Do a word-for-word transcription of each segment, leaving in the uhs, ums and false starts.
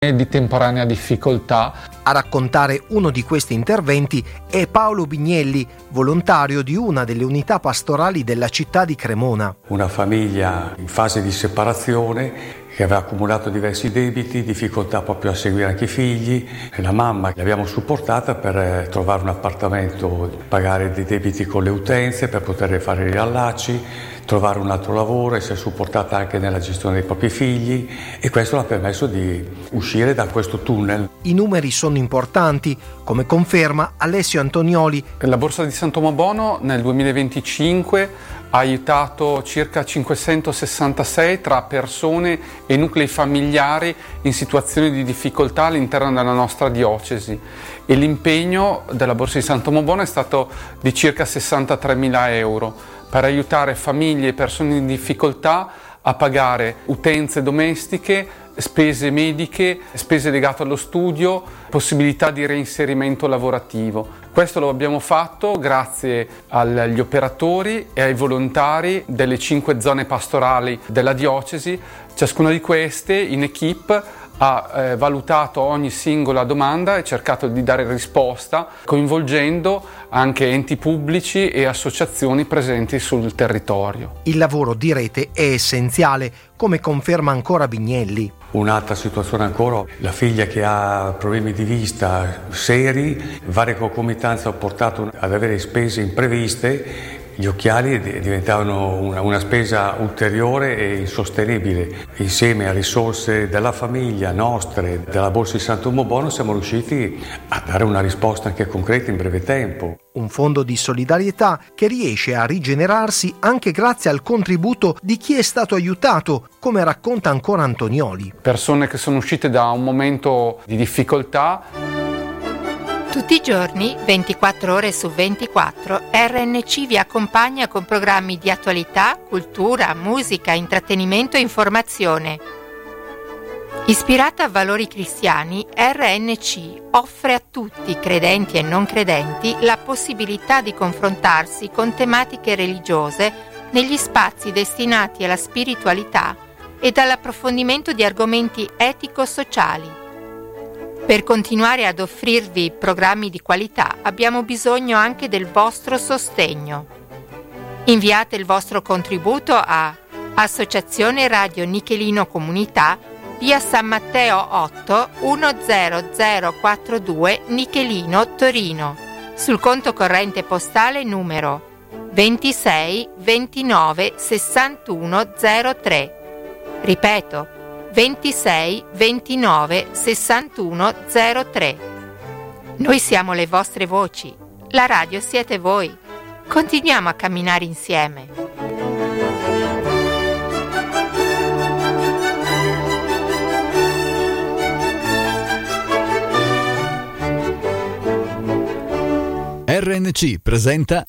di temporanea difficoltà. A raccontare uno di questi interventi è Paolo Bignelli, volontario di una delle unità pastorali della città di Cremona. Una famiglia in fase di separazione che aveva accumulato diversi debiti, difficoltà proprio a seguire anche i figli. La mamma l'abbiamo supportata per trovare un appartamento, pagare dei debiti con le utenze, per poter fare i riallacci, trovare un altro lavoro, essere supportata anche nella gestione dei propri figli, e questo le ha permesso di uscire da questo tunnel. I numeri sono importanti, come conferma Alessio Antonioli. La borsa di San Tomobono nel duemilaventicinque ha aiutato circa cinquecentosessantasei tra persone e nuclei familiari in situazioni di difficoltà all'interno della nostra diocesi, e l'impegno della borsa di San Tomobono è stato di circa sessantatremila euro per aiutare famiglie e persone in difficoltà a pagare utenze domestiche, spese mediche, spese legate allo studio, possibilità di reinserimento lavorativo. Questo lo abbiamo fatto grazie agli operatori e ai volontari delle cinque zone pastorali della diocesi. Ciascuna di queste in equipe ha eh, valutato ogni singola domanda e cercato di dare risposta, coinvolgendo anche enti pubblici e associazioni presenti sul territorio. Il lavoro di rete è essenziale, come conferma ancora Bignelli. Un'altra situazione ancora, la figlia che ha problemi di vista seri, varie concomitanze hanno portato ad avere spese impreviste. Gli occhiali diventavano una, una spesa ulteriore e insostenibile. Insieme a risorse della famiglia, nostre, della borsa di San Tomobono, siamo riusciti a dare una risposta anche concreta in breve tempo. Un fondo di solidarietà che riesce a rigenerarsi anche grazie al contributo di chi è stato aiutato, come racconta ancora Antonioli. Persone che sono uscite da un momento di difficoltà. Tutti i giorni, ventiquattro ore su ventiquattro, R N C vi accompagna con programmi di attualità, cultura, musica, intrattenimento e informazione. Ispirata a valori cristiani, R N C offre a tutti, credenti e non credenti, la possibilità di confrontarsi con tematiche religiose negli spazi destinati alla spiritualità e all'approfondimento di argomenti etico-sociali. Per continuare ad offrirvi programmi di qualità abbiamo bisogno anche del vostro sostegno. Inviate il vostro contributo a Associazione Radio Nichelino Comunità, via San Matteo otto centoquarantadue Nichelino, Torino, sul conto corrente postale numero ventisei ventinove sessantuno zero tre. Ripeto, ventisei ventinove sessantuno zero tre. Noi siamo le vostre voci, la radio siete voi. Continuiamo a camminare insieme. R N C presenta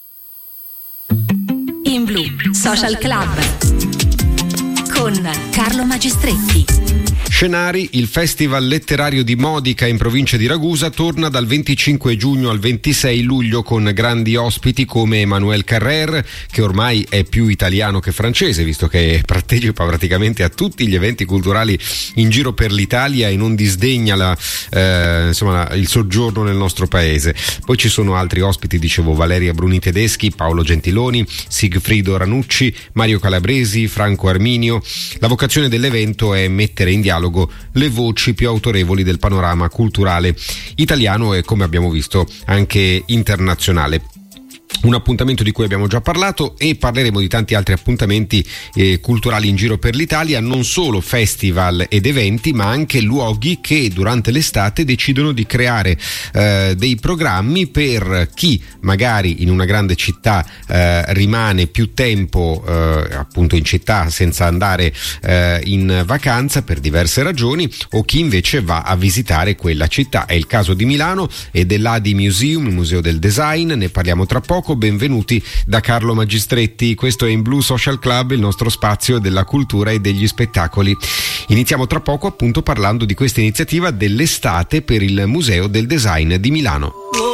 In Blu Social Club con Carlo Magistretti. Scenari, il Festival letterario di Modica in provincia di Ragusa torna dal venticinque giugno al ventisei luglio con grandi ospiti come Emmanuel Carrère, che ormai è più italiano che francese, visto che partecipa praticamente a tutti gli eventi culturali in giro per l'Italia e non disdegna la, eh, insomma, il soggiorno nel nostro paese. Poi ci sono altri ospiti, dicevo, Valeria Bruni Tedeschi, Paolo Gentiloni, Sigfrido Ranucci, Mario Calabresi, Franco Arminio. La vocazione dell'evento è mettere in dialogo le voci più autorevoli del panorama culturale italiano e, come abbiamo visto, anche internazionale. Un appuntamento di cui abbiamo già parlato, e parleremo di tanti altri appuntamenti eh, culturali in giro per l'Italia, non solo festival ed eventi, ma anche luoghi che durante l'estate decidono di creare eh, dei programmi per chi magari in una grande città eh, rimane più tempo eh, appunto in città senza andare eh, in vacanza per diverse ragioni, o chi invece va a visitare quella città. È il caso di Milano e dell'A D I Museum, il Museo del Design. Ne parliamo tra poco. Benvenuti da Carlo Magistretti. Questo è In Blu Social Club, il nostro spazio della cultura e degli spettacoli. Iniziamo tra poco appunto parlando di questa iniziativa dell'estate per il Museo del Design di Milano.